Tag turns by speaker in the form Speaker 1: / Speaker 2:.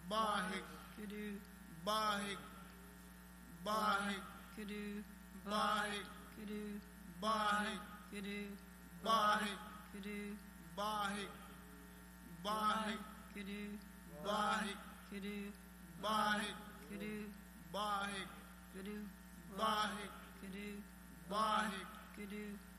Speaker 1: Bahik,
Speaker 2: Kudu,
Speaker 1: Bahik, Bahik,
Speaker 2: Kudu,
Speaker 1: Bahik,
Speaker 2: Kudu,
Speaker 1: Bahik,
Speaker 2: Kudu,
Speaker 1: Bahik,
Speaker 2: Kudu,
Speaker 1: Bahik, Bahik,
Speaker 2: Kudu,
Speaker 1: Bahik,
Speaker 2: Kudu,
Speaker 1: Bahik,
Speaker 2: Kudu,
Speaker 1: Bahik,
Speaker 2: Kudu,
Speaker 1: Bahik,
Speaker 2: Kudu,
Speaker 1: Bahik,
Speaker 2: Kudu,